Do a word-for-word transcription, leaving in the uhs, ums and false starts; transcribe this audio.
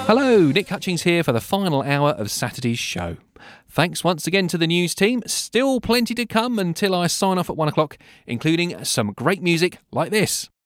Hello, Nick Hutchings here for the final hour of Saturday's show. Thanks once again to the news team. Still plenty to come until I sign off at one o'clock, including some great music like this.